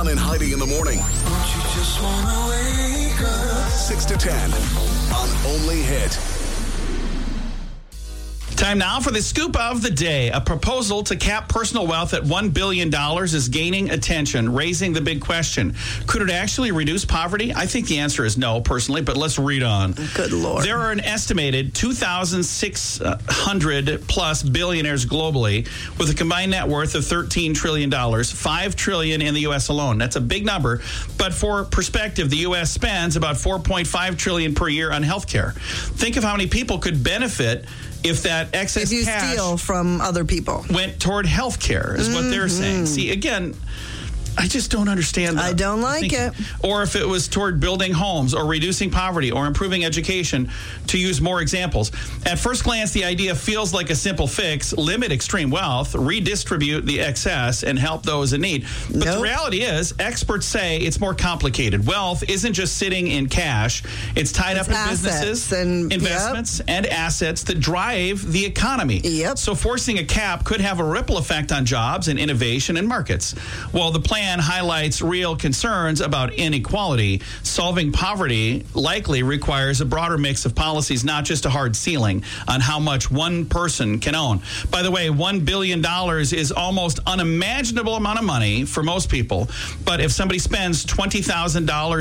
And Heidi in the morning. Don't you just wanna wake up? 6 to 10 on Only Hit. Time now for the scoop of the day. A proposal to cap personal wealth at $1 billion is gaining attention, raising the big question. Could it actually reduce poverty? I think the answer is no, personally, but let's read on. Good Lord. There are an estimated 2,600 plus billionaires globally with a combined net worth of $13 trillion, $5 trillion in the U.S. alone. That's a big number. But for perspective, the U.S. spends about $4.5 trillion per year on health care. Think of how many people could benefit if that excess if you cash steal from other people went toward health care, is what they're saying. See, again, I just don't understand that. I don't like it. Or if it was toward building homes or reducing poverty or improving education, to use more examples. At first glance, the idea feels like a simple fix: limit extreme wealth, redistribute the excess, and help those in need. But the reality is, experts say it's more complicated. Wealth isn't just sitting in cash. It's tied up in businesses, and investments, and assets that drive the economy. Yep. So forcing a cap could have a ripple effect on jobs and innovation and markets. While the plan highlights real concerns about inequality, solving poverty likely requires a broader mix of policies, not just a hard ceiling on how much one person can own. By the way, $1 billion is almost unimaginable amount of money for most people. But if somebody spends $20,000